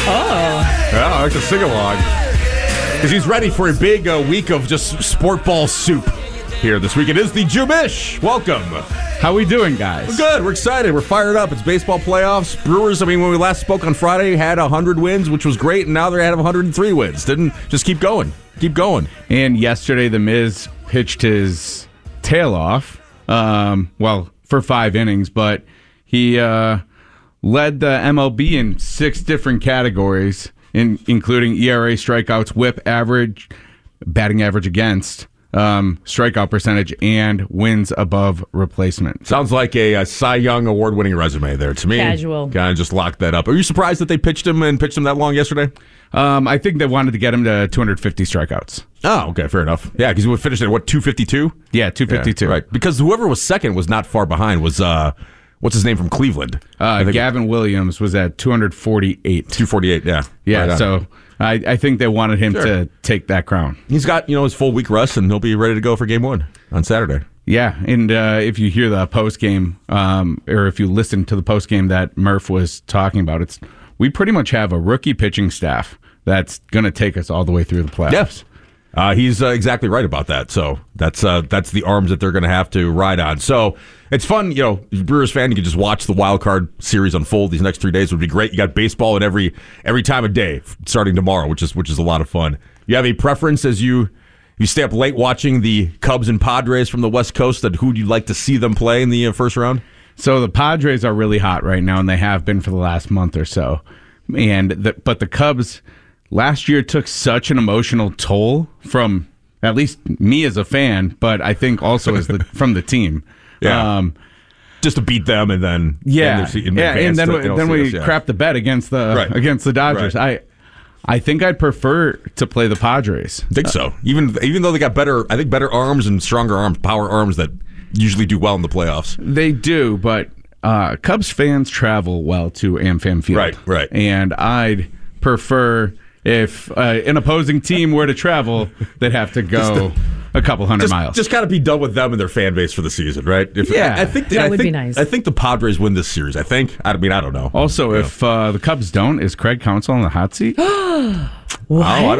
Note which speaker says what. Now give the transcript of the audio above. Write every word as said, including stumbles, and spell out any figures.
Speaker 1: Oh.
Speaker 2: Yeah, I like to sing along. Because he's ready for a big uh, week of just sport ball soup here this week. It is the Jubish. Welcome.
Speaker 3: How we doing, guys?
Speaker 2: We're good. We're excited. We're fired up. It's baseball playoffs. Brewers, I mean, when we last spoke on Friday, had one hundred wins, which was great, and now they're at one hundred three wins. Didn't just keep going. Keep going.
Speaker 3: And yesterday, The Miz pitched his tail off, um, well, for five innings, but he uh, led the M L B in six different categories, in, including E R A, strikeouts, whip average, batting average against, um, strikeout percentage, and wins above replacement.
Speaker 2: Sounds like a, a Cy Young award-winning resume there to me.
Speaker 1: Casual.
Speaker 2: Kind of just locked that up. Are you surprised that they pitched him and pitched him that long yesterday?
Speaker 3: Um, I think they wanted to get him to two hundred fifty strikeouts.
Speaker 2: Oh, okay, fair enough. Yeah, because he would finish at, what, two fifty-two?
Speaker 3: Yeah, two fifty-two.
Speaker 2: Yeah, right. Because whoever was second was not far behind, was, uh, what's his name from Cleveland?
Speaker 3: Uh, Gavin Williams was at two forty-eight.
Speaker 2: two forty-eight, yeah.
Speaker 3: Yeah,
Speaker 2: right
Speaker 3: so I, I think they wanted him
Speaker 2: Sure.
Speaker 3: to take that crown.
Speaker 2: He's got, you know, his full week rest, and he'll be ready to go for game one on Saturday.
Speaker 3: Yeah, and uh, if you hear the post game, um, or if you listen to the post game that Murph was talking about, it's we pretty much have a rookie pitching staff that's going to take us all the way through the playoffs.
Speaker 2: Yes. Uh, he's uh, exactly right about that. So that's uh, that's the arms that they're going to have to ride on. So it's fun, you know, if Brewers fan, you can just watch the wild card series unfold. These next three days would be great. You got baseball at every every time of day starting tomorrow, which is which is a lot of fun. You have a preference as you you stay up late watching the Cubs and Padres from the West Coast, that who you'd like to see them play in the uh, first round?
Speaker 3: So the Padres are really hot right now, and they have been for the last month or so. And the, but the Cubs last year took such an emotional toll from at least me as a fan, but I think also as the from the team.
Speaker 2: Yeah.
Speaker 3: Um,
Speaker 2: Just to beat them and then
Speaker 3: yeah,
Speaker 2: and in
Speaker 3: yeah, and then
Speaker 2: to,
Speaker 3: we,
Speaker 2: you know,
Speaker 3: then
Speaker 2: see
Speaker 3: we
Speaker 2: us, yeah.
Speaker 3: crap the bet against the
Speaker 2: Right.
Speaker 3: against the Dodgers.
Speaker 2: Right.
Speaker 3: I I think I'd prefer to play the Padres.
Speaker 2: I think so. Even even though they got better, I think better arms and stronger arms, power arms that usually do well in the playoffs.
Speaker 3: They do, but uh, Cubs fans travel well to AmFam Field.
Speaker 2: Right, right.
Speaker 3: And I'd prefer if uh, an opposing team were to travel, they'd have to go a couple hundred
Speaker 2: Just,
Speaker 3: miles.
Speaker 2: just got to be done with them and their fan base for the season, right? If,
Speaker 3: Yeah.
Speaker 2: I, I think
Speaker 1: That
Speaker 2: I
Speaker 1: would
Speaker 2: think,
Speaker 1: be nice.
Speaker 2: I think the Padres win this series. I think. I mean, I don't know.
Speaker 3: Also, if uh, the Cubs don't, is Craig Counsell on the hot seat?
Speaker 2: Oh, I don't